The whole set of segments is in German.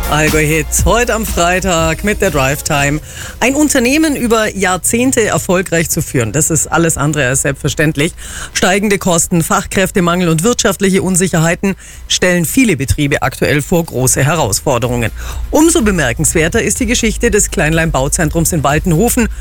Allgäu Hits, heute am Freitag mit der Drive Time. Ein Unternehmen über Jahrzehnte erfolgreich zu führen, das ist alles andere als selbstverständlich. Steigende Kosten, Fachkräftemangel und wirtschaftliche Unsicherheiten stellen viele Betriebe aktuell vor große Herausforderungen. Umso bemerkenswerter ist die Geschichte des Kleinlein-Bauzentrums in Waltenhofen.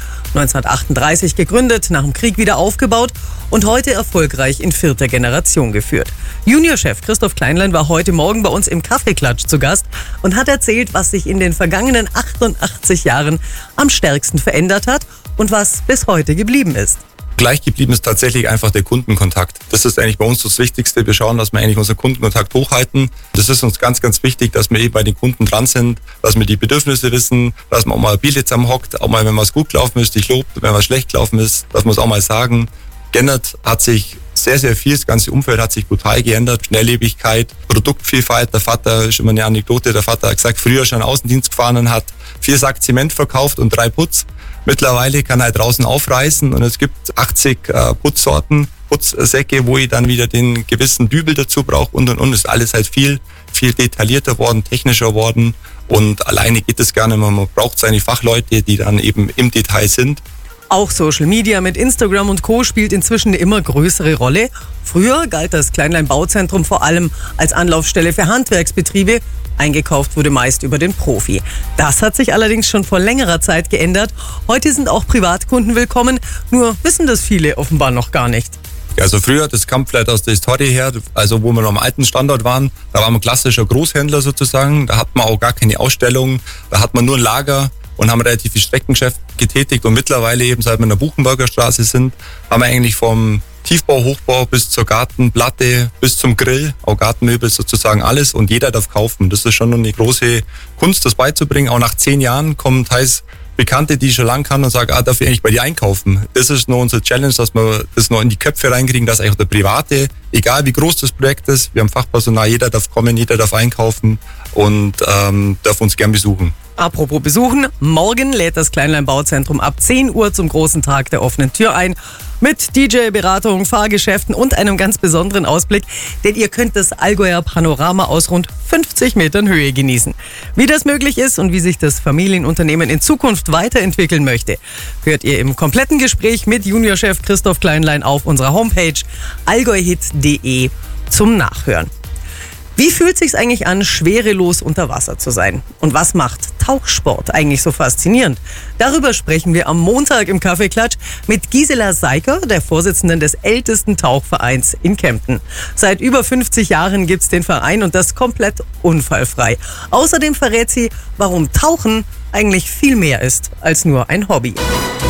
1938 gegründet, nach dem Krieg wieder aufgebaut und heute erfolgreich in 4. Generation geführt. Juniorchef Christoph Kleinlein war heute Morgen bei uns im Kaffeeklatsch zu Gast und hat erzählt, was sich in den vergangenen 88 Jahren am stärksten verändert hat und was bis heute geblieben ist. Gleich geblieben ist tatsächlich einfach der Kundenkontakt. Das ist eigentlich bei uns das Wichtigste. Wir schauen, dass wir eigentlich unseren Kundenkontakt hochhalten. Das ist uns ganz, ganz wichtig, dass wir eben bei den Kunden dran sind, dass wir die Bedürfnisse wissen, dass man auch mal ein Bier zusammenhockt, auch mal, wenn was gut gelaufen ist, dich lobt, wenn was schlecht gelaufen ist, dass wir es auch mal sagen. Geändert hat sich sehr, sehr viel. Das ganze Umfeld hat sich brutal geändert. Schnelllebigkeit, Produktvielfalt. Der Vater, ist immer eine Anekdote, der Vater hat gesagt, früher schon Außendienst gefahren und hat 4 Sack Zement verkauft und 3 Putz. Mittlerweile kann er draußen aufreißen und es gibt 80 Putzsorten, Putzsäcke, wo ich dann wieder den gewissen Dübel dazu brauche und. Ist alles halt viel detaillierter worden, technischer worden und alleine geht es gar nicht mehr. Man braucht seine Fachleute, die dann eben im Detail sind. Auch Social Media mit Instagram und Co. spielt inzwischen eine immer größere Rolle. Früher galt das Kleinlein-Bauzentrum vor allem als Anlaufstelle für Handwerksbetriebe. Eingekauft wurde meist über den Profi. Das hat sich allerdings schon vor längerer Zeit geändert. Heute sind auch Privatkunden willkommen, nur wissen das viele offenbar noch gar nicht. Ja, also früher, das kam vielleicht aus der Historie her, also wo wir noch am alten Standort waren, da war man klassischer Großhändler sozusagen, da hat man auch gar keine Ausstellung, da hat man nur ein Lager und haben relativ viel Streckengeschäft getätigt und mittlerweile eben, seit wir in der Buchenberger Straße sind, haben wir eigentlich vom Tiefbau, Hochbau bis zur Gartenplatte, bis zum Grill, auch Gartenmöbel sozusagen alles und jeder darf kaufen. Das ist schon eine große Kunst, das beizubringen. Auch nach 10 Jahren kommen teils Bekannte, die schon lange kann und sagen, darf ich eigentlich bei dir einkaufen? Das ist noch unsere Challenge, dass wir das noch in die Köpfe reinkriegen, dass eigentlich der Private, egal wie groß das Projekt ist, wir haben Fachpersonal, jeder darf kommen, jeder darf einkaufen und darf uns gern besuchen. Apropos besuchen, morgen lädt das Kleinlein-Bauzentrum ab 10 Uhr zum großen Tag der offenen Tür ein. Mit DJ-Beratung, Fahrgeschäften und einem ganz besonderen Ausblick, denn ihr könnt das Allgäuer Panorama aus rund 50 Metern Höhe genießen. Wie das möglich ist und wie sich das Familienunternehmen in Zukunft weiterentwickeln möchte, hört ihr im kompletten Gespräch mit Juniorchef Christoph Kleinlein auf unserer Homepage allgäuhit.de zum Nachhören. Wie fühlt sich's eigentlich an, schwerelos unter Wasser zu sein? Und was macht Tauchsport eigentlich so faszinierend? Darüber sprechen wir am Montag im Kaffeeklatsch mit Gisela Seiker, der Vorsitzenden des ältesten Tauchvereins in Kempten. Seit über 50 Jahren gibt's den Verein und das komplett unfallfrei. Außerdem verrät sie, warum Tauchen eigentlich viel mehr ist als nur ein Hobby.